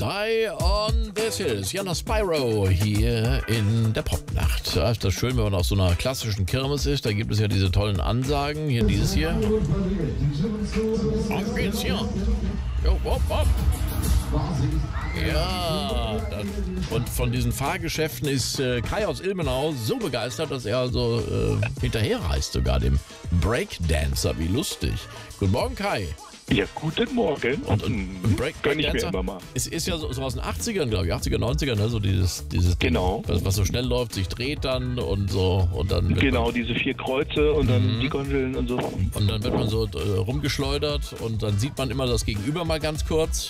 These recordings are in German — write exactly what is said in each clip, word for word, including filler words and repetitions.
drei und this is Jana Spyro hier in der Popnacht. Ja, ist das schön, wenn man auf so einer klassischen Kirmes ist. Da gibt es ja diese tollen Ansagen. Hier dieses hier. Auf geht's hier. Jo, hopp, hopp. Ja, das, und von diesen Fahrgeschäften ist äh, Kai aus Ilmenau so begeistert, dass er also äh, hinterherreist, sogar dem Breakdancer. Wie lustig. Guten Morgen, Kai. Ja, guten Morgen. Und, und, und Break, Breakdancer ist, ist ja so, so aus den achtzigern, glaube ich, achtziger, neunziger, ne? So dieses, dieses genau. Ding, was, was so schnell läuft, sich dreht dann und so. Und dann genau, man, diese vier Kreuze und dann mhm. die Gondeln und so. Und dann wird man so äh, rumgeschleudert und dann sieht man immer das Gegenüber mal ganz kurz.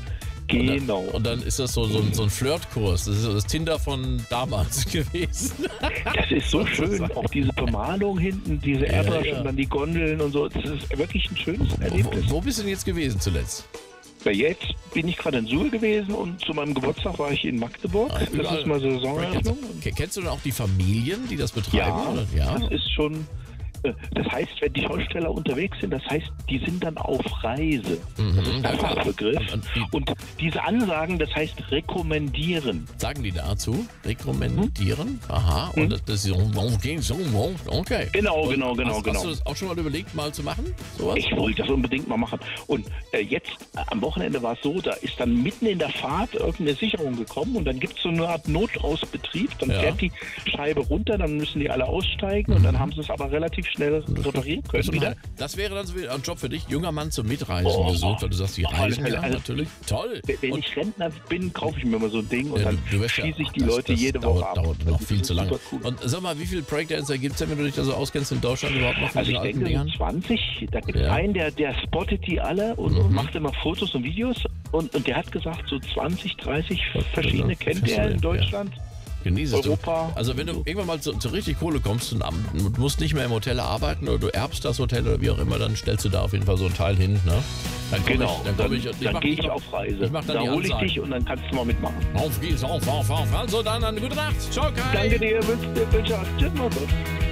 Genau. Und dann, und dann ist das so, so, ein, so ein Flirtkurs. Das ist so das Tinder von damals gewesen. Das ist so schön. Auch diese Bemalung hinten, diese Airbrush ja, ja. und dann die Gondeln und so. Das ist wirklich ein schönes Erlebnis. Wo, wo bist du denn jetzt gewesen zuletzt? Ja, jetzt bin ich gerade in Suhl gewesen und zu meinem Geburtstag war ich in Magdeburg. Ah, das ist mal Saisoneröffnung. Kennst du denn auch die Familien, die das betreiben? Ja, oder? Ja, das ist schon... Das heißt, wenn die Schausteller unterwegs sind, das heißt, die sind dann auf Reise. Mhm. Das ist der Fachbegriff. Und, und diese Ansagen, das heißt rekommendieren. Sagen die dazu? Rekommendieren? Hm? Aha. Und hm? das ist so, okay. Genau, genau, und genau, hast, genau. Hast du das auch schon mal überlegt, mal zu machen? Sowas? Ich wollte das unbedingt mal machen. Und äh, jetzt, äh, am Wochenende war es so, da ist dann mitten in der Fahrt irgendeine Sicherung gekommen und dann gibt es so eine Art Notausbetrieb. Dann ja. fährt die Scheibe runter, dann müssen die alle aussteigen mhm. und dann haben sie es aber relativ schnell reparieren können wieder. Das wäre dann so ein Job für dich, junger Mann zum Mitreisen oh, gesucht, weil du sagst, die Reisen ja, also, natürlich. Toll. Wenn und ich Rentner bin, kaufe ich mir mal so ein Ding und ja, dann schieße ich die das, Leute das jede dauert, Woche ab. dauert noch viel zu lange. Cool. Und sag mal, wie viele Breakdancer gibt es denn, wenn du dich da so auskennst in Deutschland überhaupt noch? Also ich denke, Dingern? zwanzig. Da gibt es ja. einen, der, der spottet die alle und, mhm. und macht immer Fotos und Videos. Und, und der hat gesagt, so zwanzig, dreißig verschiedene kennt er in Deutschland. Ja. Genieß es. Europa. Du. Also wenn du irgendwann mal zu, zu richtig Kohle kommst und am, du musst nicht mehr im Hotel arbeiten oder du erbst das Hotel oder wie auch immer, dann stellst du da auf jeden Fall so ein Teil hin. Ne? Dann genau, ich, dann, dann, ich, ich dann gehe ich auf Reise. Ich mach dann da hole ich dich und dann kannst du mal mitmachen. Auf geht's, auf, auf, auf. Also dann eine gute Nacht. Ciao, Kai. Danke dir, wünsche dir, wünsche dir. Tschüss, mach's gut.